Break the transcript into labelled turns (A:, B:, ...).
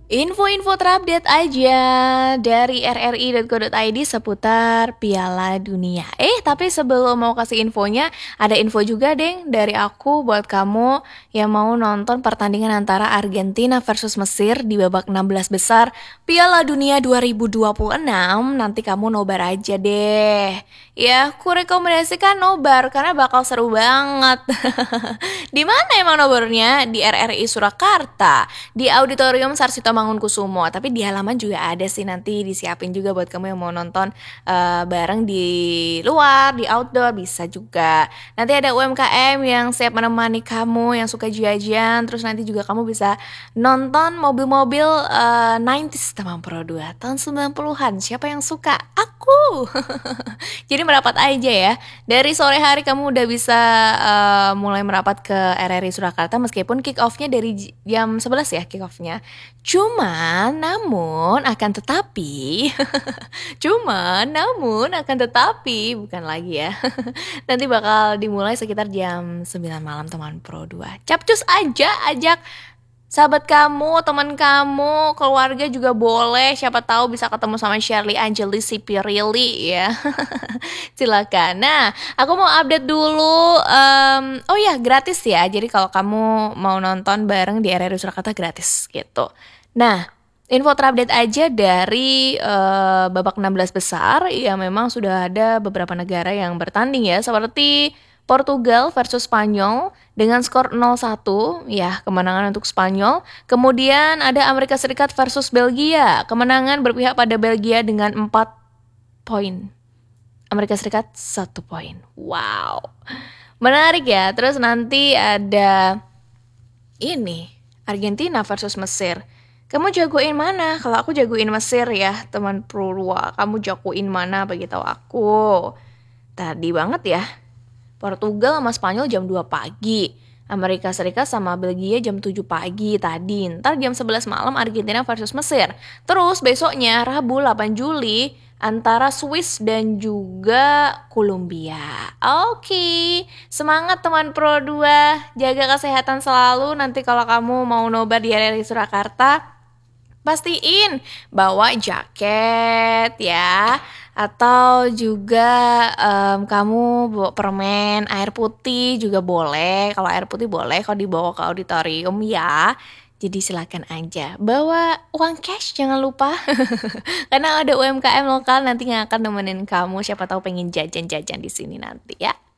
A: Info-info terupdate aja dari rri.co.id seputar Piala Dunia. Tapi sebelum mau kasih infonya, ada info juga deng dari aku buat kamu yang mau nonton pertandingan antara Argentina versus Mesir di babak 16 besar Piala Dunia 2026. Nanti kamu nobar aja deh. Ya, ku rekomendasikan nobar karena bakal seru banget. Di mana emang nobarnya? Di RRI Surakarta, di Auditorium Sarsito Mangunkusumo. Tapi di halaman juga ada sih, nanti disiapin juga buat kamu yang mau nonton bareng di luar, di outdoor bisa juga. Nanti ada UMKM yang siap menemani kamu yang suka jajan. Terus nanti juga kamu bisa nonton mobil-mobil 90s teman Pro 2 tahun 90-an. Siapa yang suka? Aku. Jadi merapat aja ya. Dari sore hari kamu udah bisa mulai merapat ke RRI Surakarta, meskipun kick off-nya dari jam 11 ya kick off-nya. Namun akan tetapi bukan lagi ya. Nanti bakal dimulai sekitar jam 9 malam teman Pro 2. Capcus aja, ajak sahabat kamu, teman kamu, keluarga juga boleh. Siapa tahu bisa ketemu sama Shirley Angeli si Pirili ya. Silakan. Nah, aku mau update dulu. Oh ya, gratis ya. Jadi kalau kamu mau nonton bareng di RRI Surakarta gratis gitu. Nah, info terupdate aja dari babak 16 besar. Ya memang sudah ada beberapa negara yang bertanding ya. Seperti Portugal versus Spanyol dengan skor 0-1, ya kemenangan untuk Spanyol. Kemudian ada Amerika Serikat versus Belgia, kemenangan berpihak pada Belgia dengan 4 poin. Amerika Serikat 1 poin. Wow, menarik ya. Terus nanti ada ini, Argentina versus Mesir. Kamu jagoin mana? Kalau aku jagoin Mesir ya, teman Purwa. Kamu jagoin mana? Beritahu aku. Tadi banget ya. Portugal sama Spanyol jam 2 pagi. Amerika Serikat sama Belgia jam 7 pagi tadi. Ntar jam 11 malam Argentina versus Mesir. Terus besoknya Rabu 8 Juli antara Swiss dan juga Kolombia. Oke, semangat teman Pro 2. Jaga kesehatan selalu. Nanti kalau kamu mau nobar di RRI Surakarta, pastiin bawa jaket ya. Atau juga kamu bawa permen, air putih juga boleh. Kalau air putih boleh kalau dibawa ke auditorium ya. Jadi silakan aja. Bawa uang cash jangan lupa. Karena ada UMKM lokal nanti yang akan nemenin kamu. Siapa tahu pengen jajan-jajan di sini nanti ya.